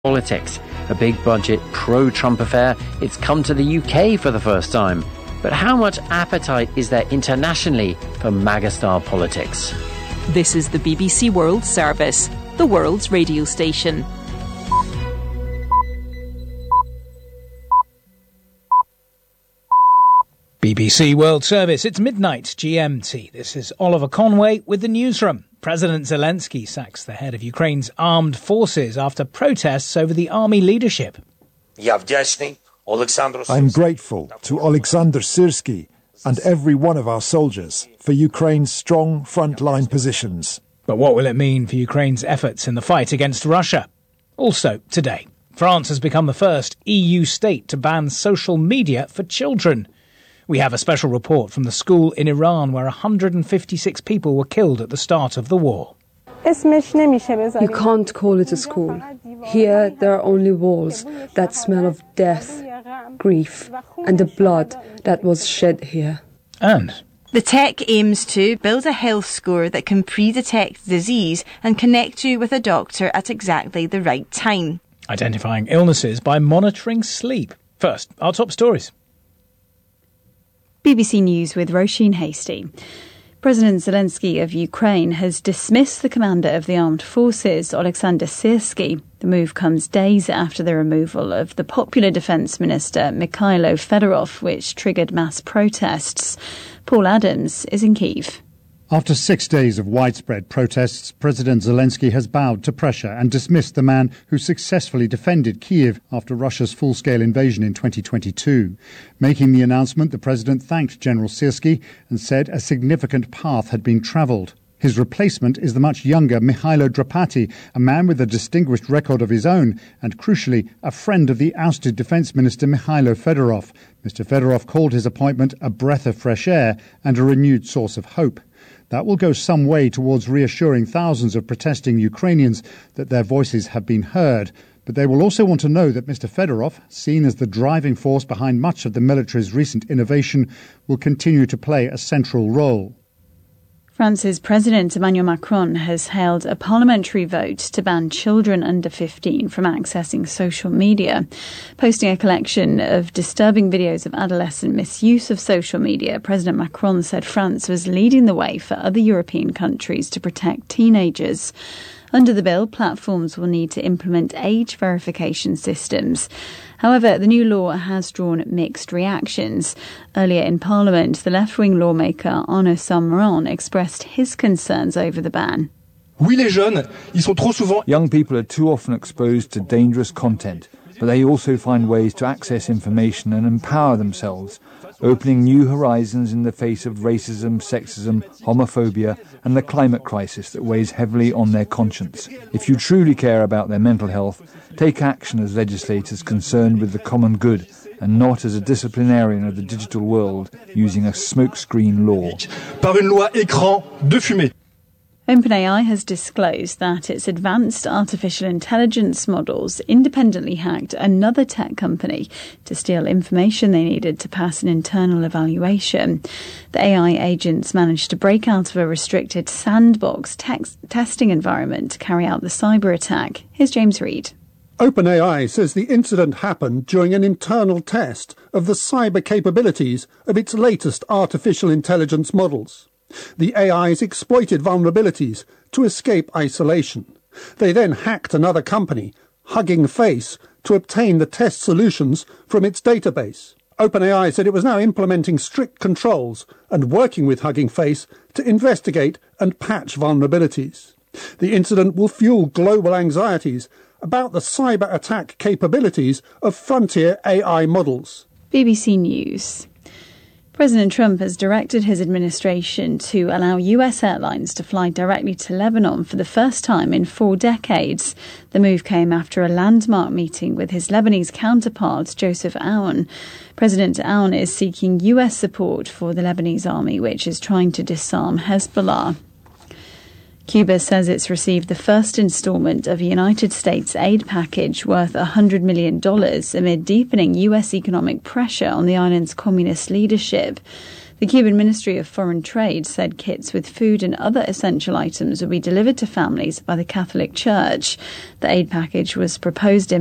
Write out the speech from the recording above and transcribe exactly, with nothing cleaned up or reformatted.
Politics, a big budget pro-Trump affair. It's come to the U K for the first time. But how much appetite is there internationally for MAGA-style politics? This is the B B C World Service, the world's radio station. B B C World Service, it's midnight G M T. This is Oliver Conway with the newsroom. President Zelensky sacks the head of Ukraine's armed forces after protests over the army leadership. I'm grateful to Alexander Syrsky and every one of our soldiers for Ukraine's strong frontline positions. But what will it mean for Ukraine's efforts in the fight against Russia? Also today, France has become the first E U state to ban social media for children. We have a special report from the school in Iran where one hundred fifty-six people were killed at the start of the war. You can't call it a school. Here there are only walls that smell of death, grief, and the blood that was shed here. And the tech aims to build a health score that can pre-detect disease and connect you with a doctor at exactly the right time. Identifying illnesses by monitoring sleep. First, our top stories. B B C News with Roisin Hasty. President Zelensky of Ukraine has dismissed the commander of the armed forces, Alexander Syrsky. The move comes days after the removal of the popular defence minister, Mikhailo Fedorov, which triggered mass protests. Paul Adams is in Kyiv. After six days of widespread protests, President Zelensky has bowed to pressure and dismissed the man who successfully defended Kyiv after Russia's full-scale invasion in twenty twenty-two. Making the announcement, the president thanked General Syrsky and said a significant path had been travelled. His replacement is the much younger Mihailo Drapati, a man with a distinguished record of his own and, crucially, a friend of the ousted defence minister Mikhailo Fedorov. Mister Fedorov called his appointment a breath of fresh air and a renewed source of hope. That will go some way towards reassuring thousands of protesting Ukrainians that their voices have been heard. But they will also want to know that Mister Fedorov, seen as the driving force behind much of the military's recent innovation, will continue to play a central role. France's President Emmanuel Macron has held a parliamentary vote to ban children under fifteen from accessing social media. Posting a collection of disturbing videos of adolescent misuse of social media, President Macron said France was leading the way for other European countries to protect teenagers. Under the bill, platforms will need to implement age verification systems. However, the new law has drawn mixed reactions. Earlier in Parliament, the left-wing lawmaker Arnaud Saint-Maron expressed his concerns over the ban. Young people are too often exposed to dangerous content, but they also find ways to access information and empower themselves, opening new horizons in the face of racism, sexism, homophobia, and the climate crisis that weighs heavily on their conscience. If you truly care about their mental health, take action as legislators concerned with the common good, and not as a disciplinarian of the digital world using a smokescreen law. OpenAI has disclosed that its advanced artificial intelligence models independently hacked another tech company to steal information they needed to pass an internal evaluation. The A I agents managed to break out of a restricted sandbox text testing environment to carry out the cyber attack. Here's James Reid. OpenAI says the incident happened during an internal test of the cyber capabilities of its latest artificial intelligence models. The A Is exploited vulnerabilities to escape isolation. They then hacked another company, Hugging Face, to obtain the test solutions from its database. OpenAI said it was now implementing strict controls and working with Hugging Face to investigate and patch vulnerabilities. The incident will fuel global anxieties about the cyber attack capabilities of frontier A I models. B B C News. President Trump has directed his administration to allow U S airlines to fly directly to Lebanon for the first time in four decades. The move came after a landmark meeting with his Lebanese counterpart, Joseph Aoun. President Aoun is seeking U S support for the Lebanese army, which is trying to disarm Hezbollah. Cuba says it's received the first instalment of a United States aid package worth one hundred million dollars amid deepening U S economic pressure on the island's communist leadership. The Cuban Ministry of Foreign Trade said kits with food and other essential items will be delivered to families by the Catholic Church. The aid package was proposed in